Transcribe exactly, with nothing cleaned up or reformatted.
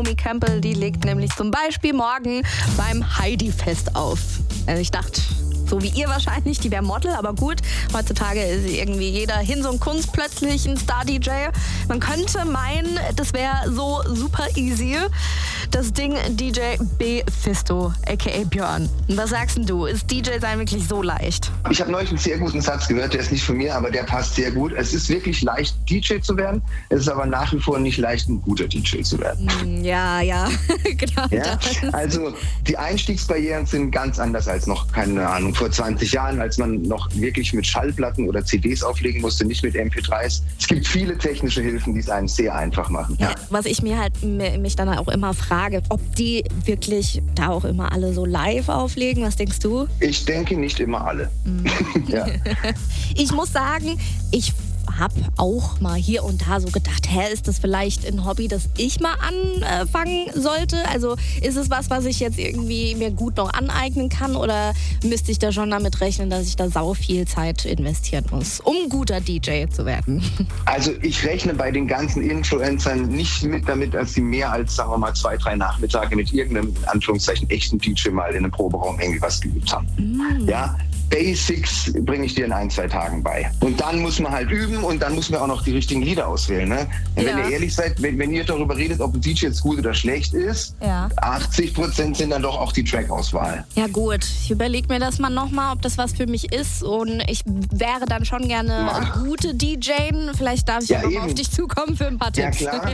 Naomi Campbell, die legt nämlich zum Beispiel morgen beim Heidi-Fest auf. Also ich dachte, so wie ihr wahrscheinlich, die wäre Model, aber gut, heutzutage ist irgendwie jeder hin so ein Kunst plötzlich ein Star-D J. Man könnte meinen, das wäre so super easy. Das Ding D J B. Fisto, aka Björn. Was sagst denn du? Ist D J sein wirklich so leicht? Ich habe neulich einen sehr guten Satz gehört, der ist nicht von mir, aber der passt sehr gut. Es ist wirklich leicht, D J zu werden. Es ist aber nach wie vor nicht leicht, ein guter D J zu werden. Ja, ja, genau. Ja? Also die Einstiegsbarrieren sind ganz anders als noch, keine Ahnung, vor zwanzig Jahren, als man noch wirklich mit Schallplatten oder C Ds auflegen musste, nicht mit M P dreis. Es gibt viele technische Hilfen, die es einem sehr einfach machen. Ja, was ich mir halt mich dann auch immer frage, ob die wirklich da auch immer alle so live auflegen. Was denkst du? Ich denke nicht immer alle. Mhm. Ja. Ich muss sagen, ich habe auch mal hier und da so gedacht, hä, ist das vielleicht ein Hobby, das ich mal anfangen sollte? Also ist es was, was ich jetzt irgendwie mir gut noch aneignen kann, oder müsste ich da schon damit rechnen, dass ich da sau viel Zeit investieren muss, um ein guter D J zu werden? Also ich rechne bei den ganzen Influencern nicht mit damit, dass sie mehr als, sagen wir mal, zwei, drei Nachmittage mit irgendeinem, in Anführungszeichen, echten D J mal in einem Proberaum irgendwie was geübt haben. Mm. Ja, Basics bringe ich dir in ein, zwei Tagen bei. Und dann muss man halt üben und dann muss man auch noch die richtigen Lieder auswählen. Ne? Ja. Wenn ihr ehrlich seid, wenn, wenn ihr darüber redet, ob ein D J jetzt gut oder schlecht ist, ja. achtzig Prozent sind dann doch auch die Trackauswahl. Ja gut, ich überlege mir das mal nochmal, ob das was für mich ist, und ich wäre dann schon gerne Mach. gute D J. Vielleicht darf ich ja, ja nochmal auf dich zukommen für ein paar Tipps. Ja klar,